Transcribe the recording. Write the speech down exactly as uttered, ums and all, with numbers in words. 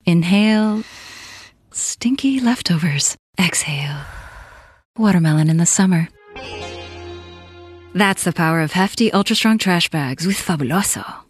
Inhale, stinky leftovers. Exhale, watermelon in the summer. That's the power of hefty, ultra-strong trash bags with Fabuloso.